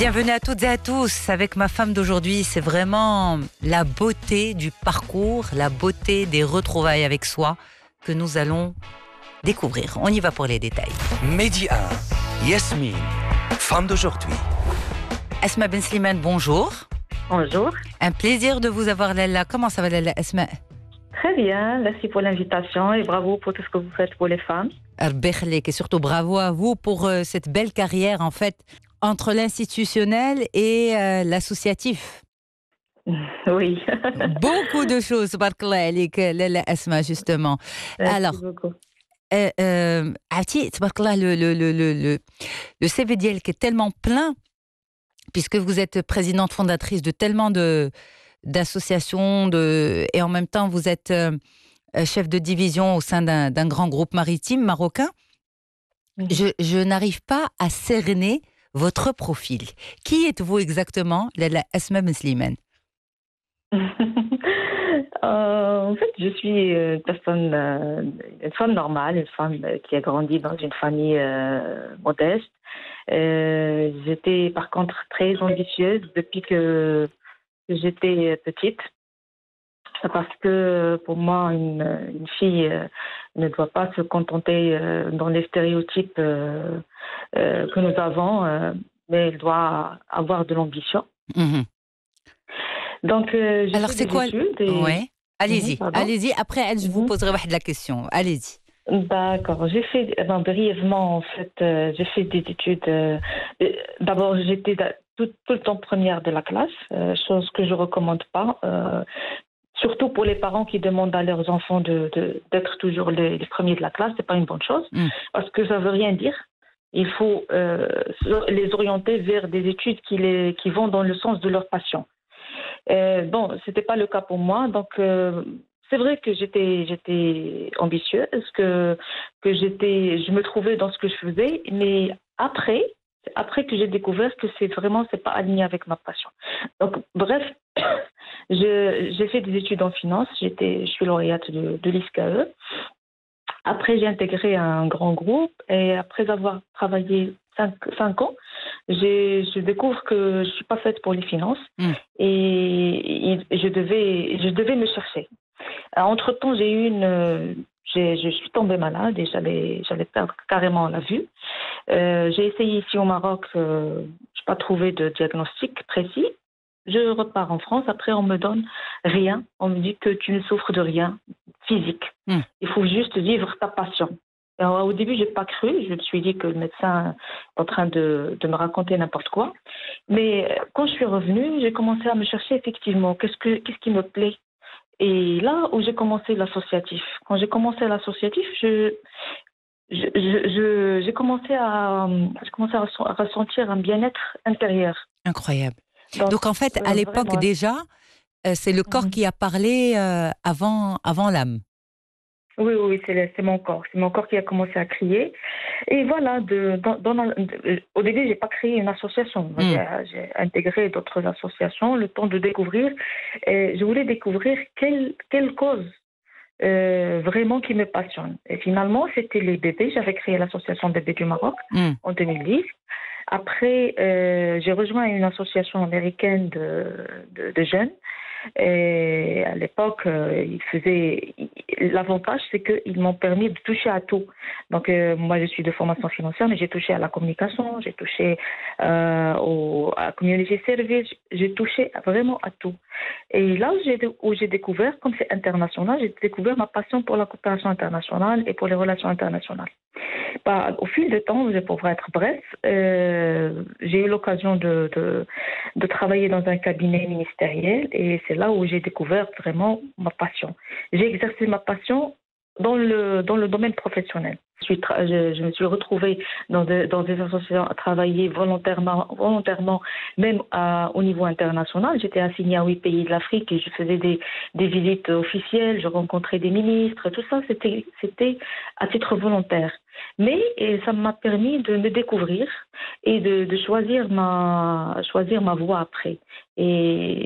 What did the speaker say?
Bienvenue à toutes et à tous. Avec ma femme d'aujourd'hui, c'est vraiment la beauté du parcours, la beauté des retrouvailles avec soi que nous allons découvrir. On y va pour les détails. Midi 1, Yasmine, femme d'aujourd'hui. Asma Ben Slimane, bonjour. Bonjour. Un plaisir de vous avoir Lalla. Comment ça va Lalla, Asma? Très bien, merci pour l'invitation et bravo pour tout ce que vous faites pour les femmes. Et surtout bravo à vous pour cette belle carrière en fait entre l'institutionnel et l'associatif. Oui. Beaucoup de choses, tabarkallah alik, Lalla Asma, justement. Merci Alors, beaucoup. عرفتي تبارك الله le CV ديالك est tellement plein puisque vous êtes présidente fondatrice de tellement d'associations et en même temps vous êtes chef de division au sein d'un grand groupe maritime marocain. Je n'arrive pas à cerner votre profil. Qui êtes-vous exactement, Lalla Asma Ben Slimane? En fait, je suis une femme normale, une femme qui a grandi dans une famille modeste. J'étais par contre très ambitieuse depuis que j'étais petite. Parce que pour moi, une fille ne doit pas se contenter dans les stéréotypes que nous avons, mais elle doit avoir de l'ambition. Mhm. Donc, j'ai Alors, fait c'est des quoi études et... Ouais. Allez-y, Pardon. allez-y. Après, je vous poserai la question. Allez-y. D'accord. J'ai fait, brièvement, en fait, j'ai fait des études. D'abord, j'étais tout le temps première de la classe, chose que je recommande pas. Surtout pour les parents qui demandent à leurs enfants d'être toujours les premiers de la classe, c'est pas une bonne chose, parce que ça veut rien dire. Il faut les orienter vers des études qui vont dans le sens de leur passion. Bon, c'était pas le cas pour moi, donc c'est vrai que j'étais ambitieuse, que je me trouvais dans ce que je faisais, mais après que j'ai découvert que c'est pas aligné avec ma passion. Donc bref, j'ai fait des études en finance, je suis lauréate de l'ISCAE. Après, j'ai intégré un grand groupe et après avoir travaillé 5 ans, je découvre que je suis pas faite pour les finances et je devais me chercher. Entre-temps, je suis tombée malade et j'allais perdre carrément la vue. J'ai essayé ici au Maroc, je n'ai pas trouvé de diagnostic précis. Je repars en France, après on me donne rien. On me dit que tu ne souffres de rien physique. Il faut juste vivre ta passion. Alors, au début, je n'ai pas cru. Je me suis dit que le médecin est en train de me raconter n'importe quoi. Mais quand je suis revenue, j'ai commencé à me chercher effectivement. Qu'est-ce qui me plaît? Et là où j'ai commencé l'associatif. Quand j'ai commencé l'associatif, j'ai commencé à ressentir un bien-être intérieur. Incroyable. Donc en fait, à l'époque vraiment... déjà, c'est le corps qui a parlé avant l'âme. Oui, c'est mon corps. C'est mon corps qui a commencé à crier. Et voilà, au début, j'ai pas créé une association. J'ai intégré d'autres associations, le temps de découvrir. Et je voulais découvrir quelle cause vraiment qui me passionne. Et finalement, c'était les bébés. J'avais créé l'association Bébés du Maroc en 2010. Après, j'ai rejoint une association américaine de jeunes. Et à l'époque, l'avantage, c'est qu'ils m'ont permis de toucher à tout. Donc, moi, je suis de formation financière, mais j'ai touché à la communication, j'ai touché à community service, j'ai touché vraiment à tout. Et là où j'ai découvert, comme c'est international, j'ai découvert ma passion pour la coopération internationale et pour les relations internationales. Au fil du temps, pour être bref, j'ai eu l'occasion de travailler dans un cabinet ministériel et c'est là où j'ai découvert vraiment ma passion. J'ai exercé ma passion dans le domaine professionnel. Je me suis retrouvée dans des associations à travailler volontairement même au niveau international. J'étais assignée à 8 pays de l'Afrique et je faisais des visites officielles, je rencontrais des ministres, tout ça c'était à titre volontaire. Mais ça m'a permis de me découvrir et de choisir ma voie après. Et